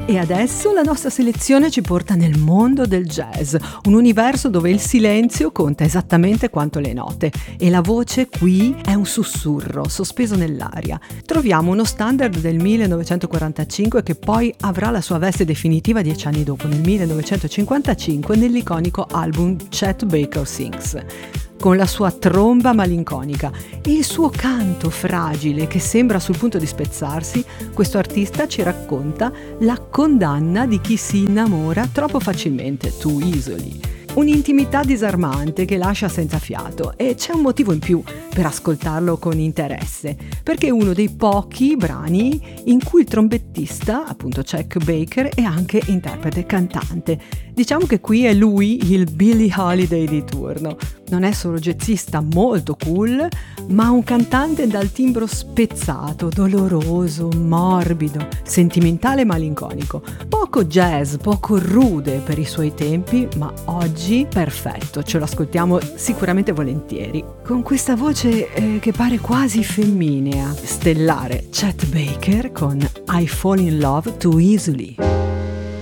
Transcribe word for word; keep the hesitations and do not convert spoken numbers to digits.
E adesso la nostra selezione ci porta nel mondo del jazz, un universo dove il silenzio conta esattamente quanto le note e la voce qui è un sussurro sospeso nell'aria. Troviamo uno standard del millenovecentoquarantacinque che poi avrà la sua veste definitiva dieci anni dopo, nel millenovecentocinquantacinque, nell'iconico album Chet Baker Sings. Con la sua tromba malinconica e il suo canto fragile che sembra sul punto di spezzarsi, questo artista ci racconta la condanna di chi si innamora troppo facilmente, too easily. Un'intimità disarmante che lascia senza fiato, e c'è un motivo in più per ascoltarlo con interesse, perché è uno dei pochi brani in cui il trombettista, appunto Chet Baker, è anche interprete e cantante. Diciamo che qui è lui il Billie Holiday di turno. Non è solo jazzista molto cool, ma un cantante dal timbro spezzato, doloroso, morbido, sentimentale e malinconico. Poco jazz, poco rude per i suoi tempi, ma oggi perfetto, ce lo ascoltiamo sicuramente volentieri. Con questa voce eh, che pare quasi femminea, stellare, Chet Baker con I Fall in Love Too Easily.